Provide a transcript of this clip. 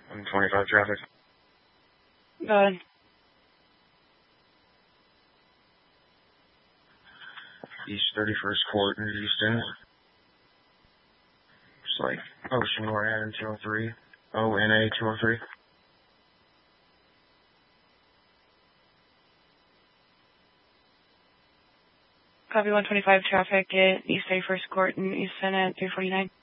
125 traffic. Go ahead. East 31st Court in Houston. It's like Ocean Moran 203. ONA 203. Copy 125 traffic at East 31st Court in Houston at 349.